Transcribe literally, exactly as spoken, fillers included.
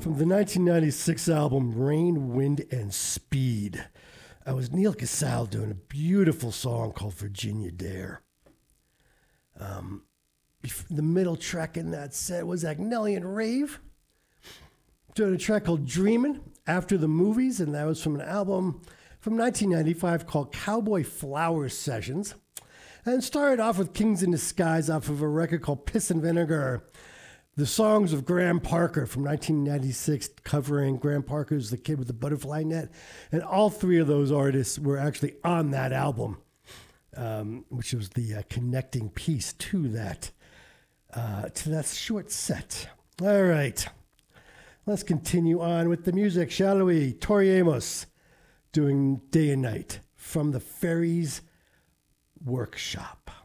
From the nineteen ninety-six album Rain, Wind, and Speed, that was Neil Casal doing a beautiful song called Virginia Dare. Um, the middle track in that set was Agnellian Rave, doing a track called Dreamin' After the Movies, and that was from an album from nineteen ninety-five called Cowboy Flower Sessions. And started off with Kings in Disguise off of a record called Piss and Vinegar. The songs of Graham Parker from nineteen ninety-six, covering Graham Parker's The Kid with the Butterfly Net. And all three of those artists were actually on that album, um, which was the uh, connecting piece to that, uh, to that short set. All right. Let's continue on with the music, shall we? Tori Amos doing Day and Night from the Fairies Workshop.